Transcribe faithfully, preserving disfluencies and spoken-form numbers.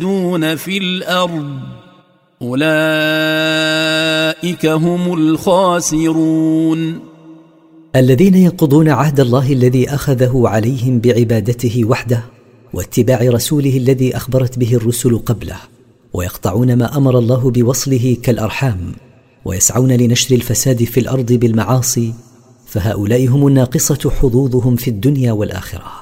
دون في الأرض أولئك هم الخاسرون. الذين ينقضون عهد الله الذي أخذه عليهم بعبادته وحده واتباع رسوله الذي أخبرت به الرسل قبله، ويقطعون ما أمر الله بوصله كالأرحام، ويسعون لنشر الفساد في الأرض بالمعاصي، فهؤلاء هم الناقصة حظوظهم في الدنيا والآخرة.